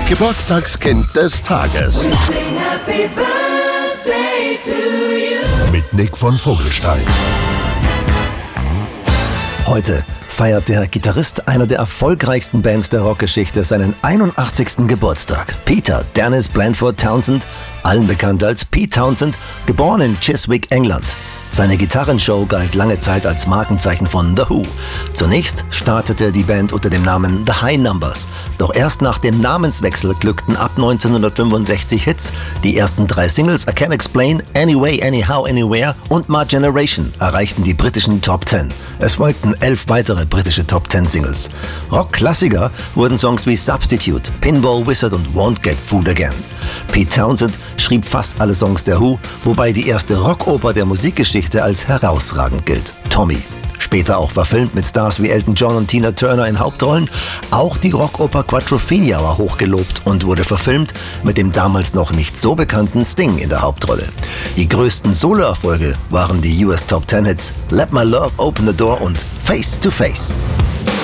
Geburtstagskind des Tages. Mit Nick von Vogelstein. Heute feiert der Gitarrist einer der erfolgreichsten Bands der Rockgeschichte seinen 81. Geburtstag. Peter Dennis Blandford Townsend, allen bekannt als Pete Townshend, geboren in Chiswick, England. Seine Gitarrenshow galt lange Zeit als Markenzeichen von The Who. Zunächst startete die Band unter dem Namen The High Numbers. Doch erst nach dem Namenswechsel glückten ab 1965 Hits. Die ersten 3 Singles I Can't Explain, Anyway, Anyhow, Anywhere und My Generation erreichten die britischen Top 10. Es folgten 11 weitere britische Top 10 Singles. Rockklassiker wurden Songs wie Substitute, Pinball Wizard und Won't Get Fooled Again. Pete Townshend schrieb fast alle Songs der Who, wobei die erste Rockoper der Musikgeschichte als herausragend gilt, Tommy. Später auch verfilmt mit Stars wie Elton John und Tina Turner in Hauptrollen. Auch die Rockoper Quadrophenia war hochgelobt und wurde verfilmt mit dem damals noch nicht so bekannten Sting in der Hauptrolle. Die größten Soloerfolge waren die US Top 10 Hits Let My Love Open the Door und Face to Face.